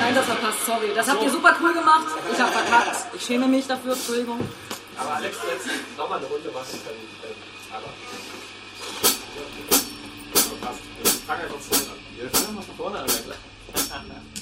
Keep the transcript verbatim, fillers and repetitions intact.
Einsatz verpasst, sorry. Das habt ihr super cool gemacht. Ich hab verkackt. Ich schäme mich dafür, Entschuldigung. Aber Alex, jetzt nochmal eine Runde machen können. Aber. Passt. Ich fange einfach vorne an. Wir fangen mal von vorne an, ja klar.